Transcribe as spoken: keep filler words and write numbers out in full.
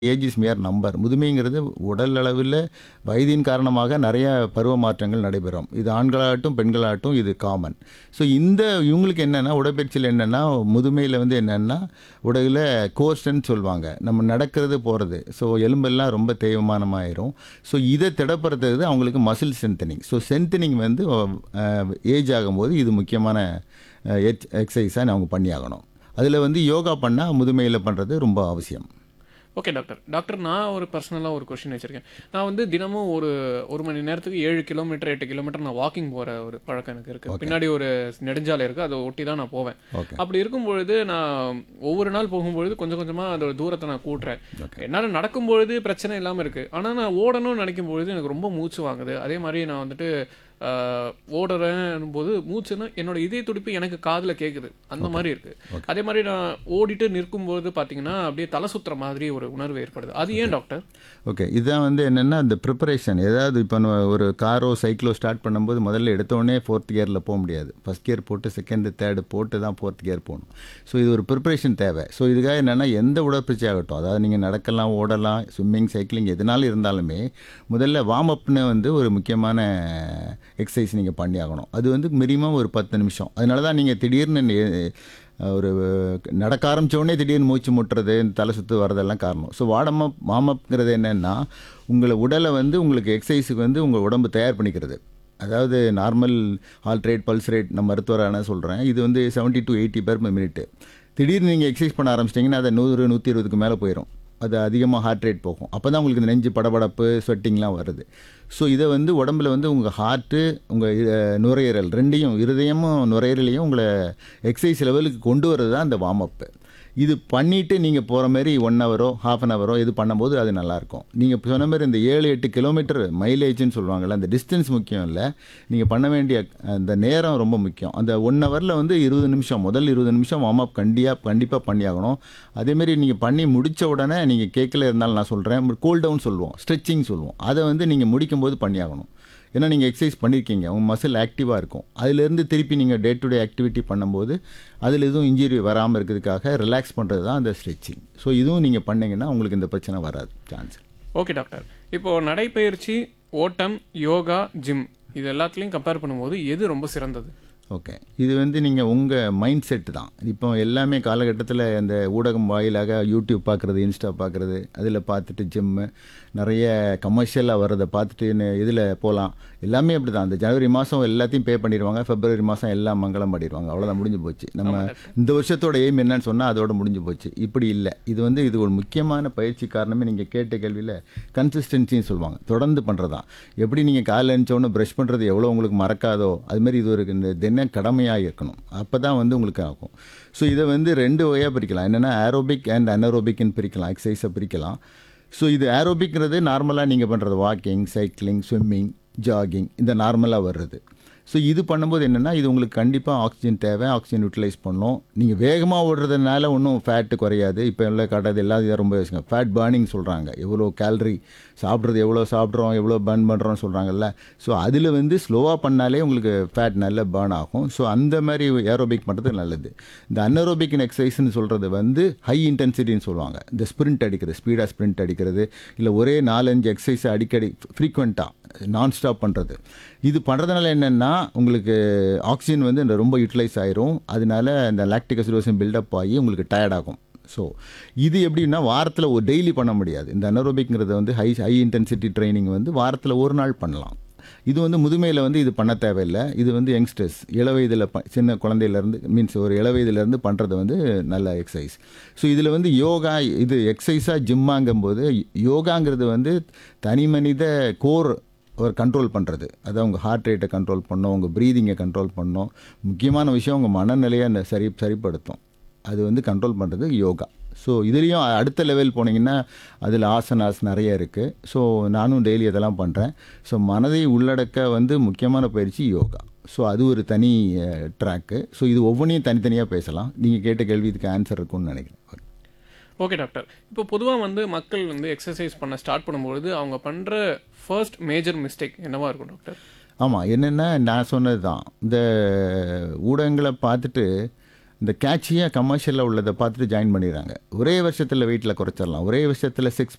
Age is மியர் number. முதுமைங்கிறது உடல் அளவில் வயதின் காரணமாக நிறைய பருவ மாற்றங்கள் நடைபெறும். இது ஆண்களாகட்டும் பெண்களாகட்டும் இது காமன். ஸோ இந்த இவங்களுக்கு என்னென்னா உடற்பயிற்சியில் என்னென்னா முதுமையில் வந்து என்னென்னா உடலில் கோர்ஸ்ன்னு சொல்லுவாங்க. நம்ம நடக்கிறது போகிறது. ஸோ எலும்பெல்லாம் ரொம்ப தேய்மானமாயிரும். ஸோ இதை திடப்படுத்துறது அவங்களுக்கு மசில் ஸ்ட்ரென்தனிங். ஸோ ஸ்ட்ரென்தனிங் வந்து ஏஜ் ஆகும்போது இது முக்கியமான எக்ஸசைஸாக அவங்க பண்ணி ஆகணும். அதில் வந்து யோகா பண்ணால் முதுமையில் பண்ணுறது ரொம்ப அவசியம். Okay doctor. டாக்டர் நான் ஒரு பர்சனலாக ஒரு கொஷின் வச்சுருக்கேன். நான் வந்து தினமும் ஒரு ஒரு மணி நேரத்துக்கு ஏழு கிலோமீட்டர் எட்டு கிலோமீட்டர் நான் வாக்கிங் போகிற ஒரு பழக்கம் எனக்கு இருக்குது. பின்னாடி ஒரு நெடுஞ்சாலை இருக்குது, அதை ஒட்டி தான் நான் போவேன். அப்படி இருக்கும்பொழுது நான் ஒவ்வொரு நாள் போகும்பொழுது கொஞ்சம் கொஞ்சமாக அதோட தூரத்தை நான் கூட்டுறேன். என்னால் நடக்கும்பொழுது பிரச்சனை இல்லாமல் இருக்குது. ஆனால் நான் ஓடணும்னு நினைக்கும் பொழுது எனக்கு ரொம்ப மூச்சு வாங்குது. அதே மாதிரி நான் வந்துட்டு ஓடுறேன் போது மூச்சுன்னா என்னோட இதய துடிப்பு எனக்கு காதில் கேட்குது. அந்த மாதிரி இருக்குது. அதே மாதிரி நான் ஓடிட்டு நிற்கும்போது பார்த்தீங்கன்னா அப்படியே தலை சுற்றுற மாதிரி ஒரு உணர்வு ஏற்படுது. அது ஏன் டாக்டர்? ஓகே, இதுதான் வந்து என்னென்னா இந்த ப்ரிப்பரேஷன். ஏதாவது இப்போ ஒரு காரோ சைக்கிளோ ஸ்டார்ட் பண்ணும்போது முதல்ல எடுத்தோடனே ஃபோர்த் கியரில் போக முடியாது. ஃபஸ்ட் கியர் போட்டு செகண்டு தேர்டு போட்டு தான் ஃபோர்த் கியர் போகணும். ஸோ இது ஒரு ப்ரிப்பரேஷன் தேவை. ஸோ இதுக்காக என்னென்னா எந்த உடற்பயிற்சி ஆகட்டும், அதாவது நீங்கள் நடக்கலாம், ஓடலாம், ஸ்விம்மிங், சைக்கிளிங் எதுனாலும் இருந்தாலுமே முதல்ல வார்ம் அப்னு வந்து ஒரு முக்கியமான எக்ஸசைஸ் நீங்கள் பண்ணி ஆகணும். அது வந்து மினிமம் ஒரு பத்து நிமிஷம். அதனால தான் நீங்கள் திடீர்னு ஒரு நடக்க ஆரம்பித்தோடனே திடீர்னு மூச்சு முட்டுறது, தலை சுற்று வரதெல்லாம் காரணம். ஸோ வார்ம் அப் வார்ம் அப்ங்கிறது என்னென்னா உங்களை உடலை வந்து உங்களுக்கு எக்ஸசைஸுக்கு வந்து உங்கள் உடம்பு தயார் பண்ணிக்கிறது. அதாவது normal heart rate, pulse rate நம்ம மருத்துவரான சொல்கிறேன், இது வந்து செவன்ட்டி டு எயிட்டி பேர் பர் மினிட்டு. திடீர்னு நீங்கள் எக்ஸசைஸ் பண்ண ஆரம்பிச்சிட்டிங்கன்னா அதை நூறு நூற்றி இருபதுக்கு மேலே போயிடும். அது அதிகமாக ஹார்ட் ரேட் போகும். அப்போ தான் உங்களுக்கு இந்த நெஞ்சு படபடப்பு, ஸ்வெட்டிங்லாம் வருது. ஸோ இதை வந்து உடம்பில் வந்து உங்கள் ஹார்ட்டு, உங்கள் நுரையீரல் ரெண்டையும், இருதயமும் நுரையீரலையும் உங்களை எக்ஸசைஸ் லெவலுக்கு கொண்டு வரது தான் இந்த வார்ம் அப்பு. இது பண்ணிவிட்டு நீங்கள் போகிற மாதிரி ஒன் ஹவரோ ஹாஃப் அன் ஹவரோ இது பண்ணும்போது அது நல்லாயிருக்கும். நீங்கள் சொன்ன மாதிரி இந்த ஏழு எட்டு கிலோமீட்டர் மைலேஜ்னு சொல்லுவாங்கள்ல, அந்த டிஸ்டன்ஸ் முக்கியம் இல்லை, நீங்கள் பண்ண வேண்டிய அந்த நேரம் ரொம்ப முக்கியம். அந்த ஒன் ஹவரில் வந்து இருபது நிமிஷம் முதல் இருபது நிமிஷம் வார்ம் அப் கண்டிப்பாக கண்டிப்பாக பண்ணி ஆகணும். அதேமாரி நீங்கள் பண்ணி முடித்த உடனே நீங்கள் கேட்கல இருந்தாலும் நான் சொல்கிறேன், கூல் டவுன் சொல்லுவோம், ஸ்ட்ரெச்சிங் சொல்லுவோம், அதை வந்து நீங்கள் முடிக்கும்போது பண்ணி ஆகணும். ஏன்னா நீங்கள் எக்ஸசைஸ் பண்ணியிருக்கீங்க, உங்கள் மசில் ஆக்டிவாக இருக்கும். அதிலேருந்து திருப்பி நீங்கள் டே டு டே ஆக்டிவிட்டி பண்ணும்போது அதில் எதுவும் இன்ஜுரி வராமல் இருக்கிறதுக்காக ரிலாக்ஸ் பண்ணுறது தான் அந்த ஸ்ட்ரெச்சிங். ஸோ இதுவும் நீங்கள் பண்ணிங்கன்னா உங்களுக்கு இந்த பிரச்சனை வராது சான்ஸ். Okay doctor. இப்போது நடைப்பயிற்சி, ஓட்டம், யோகா, ஜிம் இது எல்லாத்துலேயும் கம்பேர் பண்ணும்போது எது ரொம்ப சிறந்தது? ஓகே, இது வந்து நீங்கள் உங்கள் மைண்ட் செட்டு தான். இப்போ எல்லாமே காலகட்டத்தில் அந்த ஊடகம் வாயிலாக யூடியூப் பார்க்குறது, இன்ஸ்டா பார்க்குறது, அதில் பார்த்துட்டு ஜிம்மு நிறைய கமர்ஷியலாக வர்றதை பார்த்துட்டு இதில் போகலாம். எல்லாமே அப்படி தான். அந்த ஜனவரி மாதம் எல்லாத்தையும் பே பண்ணிடுவாங்க, பிப்ரவரி மாதம் எல்லாம் மங்களம் பண்ணிடுவாங்க, அவ்வளோதான், முடிஞ்சு போச்சு. நம்ம இந்த வருஷத்தோட எய்ம் என்னன்னு சொன்னால் அதோட முடிஞ்சு போச்சு. இப்படி இல்லை. இது வந்து இது ஒரு முக்கியமான பயிற்சி. காரணமே நீங்கள் கேட்ட கேள்வியில் கன்சிஸ்டன்சின்னு சொல்லுவாங்க, தொடர்ந்து பண்ணுறது தான். எப்படி நீங்கள் காலையில் எழுந்தோன்னு ப்ரஷ் பண்ணுறது எவ்வளோ உங்களுக்கு மறக்காதோ அதுமாரி இது ஒரு இந்த தின கடமையாக இருக்கணும். அப்போ தான் வந்து உங்களுக்கு ஆகும். ஸோ இதை வந்து ரெண்டு வகையாக பிரிக்கலாம். என்னென்னா ஏரோபிக் அண்ட் அனரோபிக்னு பிரிக்கலாம், எக்ஸசைஸை பிரிக்கலாம். ஸோ இது ஏரோபிக்கிறது நார்மலாக நீங்கள் பண்ணுறது வாக்கிங், சைக்கிளிங், ஸ்விம்மிங், ஜாகிங், இந்த நார்மலாக வர்றது. ஸோ இது பண்ணும்போது என்னென்னா இது உங்களுக்கு கண்டிப்பாக ஆக்சிஜன் தேவை, ஆக்சிஜன் யூட்டிலைஸ் பண்ணணும். நீங்கள் வேகமாக ஓடுறதுனால ஒன்றும் ஃபேட்டு குறையாது. இப்போ எல்லாம் காட்டாது, எல்லாம் இதை ரொம்ப யோசிங்க. ஃபேட் பர்னிங் சொல்கிறாங்க, எவ்வளோ கேலரி சாப்பிட்றது, எவ்வளோ சாப்பிட்றோம், எவ்வளோ பர்ன் பண்ணுறோன்னு சொல்கிறாங்கல்ல. ஸோ அதில் வந்து ஸ்லோவாக பண்ணாலே உங்களுக்கு ஃபேட் நல்லா பர்ன் ஆகும். ஸோ அந்த மாதிரி ஏரோபிக் பண்ணுறது நல்லது. இந்த அன்அரோபிக் எக்ஸசைஸ்ன்னு சொல்கிறது வந்து ஹை இன்டென்சிட்டின்னு சொல்லுவாங்க. இந்த ஸ்ப்ரிண்ட் அடிக்கிறது, ஸ்பீடாக ஸ்ப்ரிண்ட் அடிக்கிறது, இல்லை ஒரே நாலஞ்சு எக்ஸசைஸை அடிக்கடி ஃப்ரீக்வெண்ட்டாக நான் ஸ்டாப் பண்ணுறது. இது பண்ணுறதுனால என்னென்னா உங்களுக்கு ஆக்சிஜன் வந்து ரொம்ப யூட்டிலைஸ் ஆயிரும். அதனால இந்த லாக்டிக் அசிடோசிஸ் பில்டப் ஆகி உங்களுக்கு டயர்ட் ஆகும். ஸோ இது எப்படின்னா வாரத்தில் ஒரு டெய்லி பண்ண முடியாது. இந்த அனரோபிக்ங்கிறது வந்து ஹை ஹை இன்டென்சிட்டி ட்ரைனிங் வந்து வாரத்தில் ஒரு நாள் பண்ணலாம். இது வந்து முதுமையில் வந்து இது பண்ண தேவையில்லை. இது வந்து யங்ஸ்டர்ஸ் இள வயதில் ப சின்ன குழந்தையிலேருந்து மீன்ஸ் ஒரு இள வயதிலேருந்து பண்ணுறது வந்து நல்ல எக்ஸசைஸ். ஸோ இதில் வந்து யோகா இது எக்ஸசைஸாக ஜிம்மாங்கும்போது யோகாங்கிறது வந்து தனி மனித கோர் ஒரு கண்ட்ரோல் பண்ணுறது. அதாவது உங்கள் ஹார்ட் ரேட்டை கண்ட்ரோல் பண்ணணும், உங்கள் ப்ரீதிங்கை கண்ட்ரோல் பண்ணணும். முக்கியமான விஷயம் உங்கள் மனநிலையை அந்த சரி சரிப்படுத்தும். அது வந்து கண்ட்ரோல் பண்ணுறது யோகா. ஸோ இதுலேயும் அடுத்த லெவல் போனீங்கன்னா அதில் ஆசனாஸ் நிறைய இருக்குது. ஸோ நானும் டெய்லி அதெல்லாம் பண்ணுறேன். ஸோ மனதை உள்ளடக்க வந்து முக்கியமான பயிற்சி யோகா. ஸோ அது ஒரு தனி ட்ராக்கு. ஸோ இது ஒவ்வொன்றையும் தனித்தனியாக பேசலாம். நீங்கள் கேட்ட கேள்வி இதுக்கு ஆன்சர் இருக்குன்னு நினைக்கிறேன். Okay doctor. இப்போ பொதுவாக வந்து மக்கள் வந்து எக்ஸசைஸ் பண்ண ஸ்டார்ட் பண்ணும்பொழுது அவங்க பண்ணுற ஃபர்ஸ்ட் மேஜர் மிஸ்டேக் என்னவா இருக்கும் டாக்டர்? ஆமாம், என்னென்னா நான் சொன்னது தான். இந்த ஊடகங்களை பார்த்துட்டு இந்த கேட்சியாக கமர்ஷியலாக உள்ளதை பார்த்துட்டு ஜாயின் பண்ணிடுறாங்க. ஒரே வருஷத்தில் வெயிட்டில் குறைச்சிடலாம், ஒரே வருஷத்தில் சிக்ஸ்